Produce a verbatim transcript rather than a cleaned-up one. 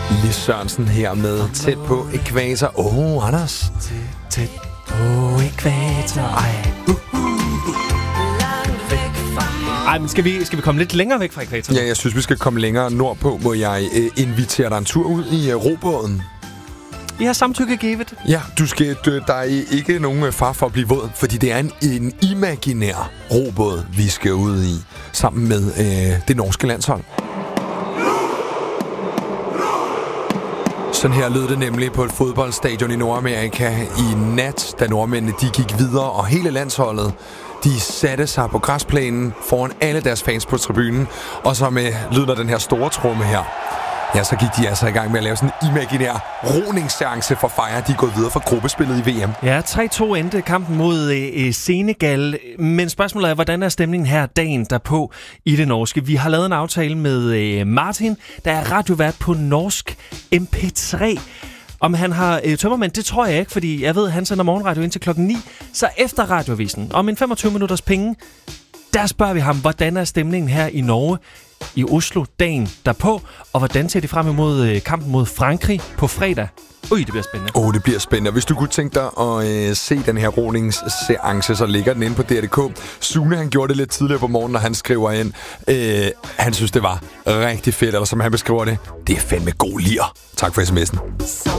Lis Sørensen her med Tæt på Ækvator. Åh, oh, Anders. Tæt på Ækvator. Ej. Uh, uh. Ej, men skal vi, skal vi komme lidt længere væk fra Ækvator? Ja, jeg synes, vi skal komme længere nordpå. Må jeg øh, invitere dig en tur ud i øh, robåden? I har samtykke givet. Ja, du skal, du, der er ikke nogen far for at blive våd, fordi det er en, en imaginær robåd, vi skal ud i, sammen med øh, det norske landshold. Sådan her lød det nemlig på et fodboldstadion i Nordamerika i nat, da nordmændene de gik videre, og hele landsholdet de satte sig på græsplænen foran alle deres fans på tribunen, og så med lyden af den her store tromme her. Ja, så gik de altså i gang med at lave sådan en imaginær roningsseance for at fejre, de er gået videre fra gruppespillet i V M. Ja, tre to endte kampen mod øh, Senegal, men spørgsmålet er, hvordan er stemningen her dagen derpå i det norske? Vi har lavet en aftale med øh, Martin, der er radiovært på norsk M P tre. Om han har øh, tømmermænd, det tror jeg ikke, fordi jeg ved, at han sender morgenradio indtil klokken ni. Så efter radiovisen, om en femogtyve minutters penge, der spørger vi ham, hvordan er stemningen her i Norge, i Oslo dagen derpå, og hvordan ser de frem imod øh, kampen mod Frankrig på fredag? Ui, det bliver spændende. Åh, oh, det bliver spændende. Hvis du kunne tænke dig at øh, se den her roningsseance, så ligger den inde på D R punktum d k. Sune, han gjorde det lidt tidligere på morgenen, når han skriver ind. Øh, han synes, det var rigtig fedt, eller som han beskriver det, det er fandme god lir. Tak for sms'en.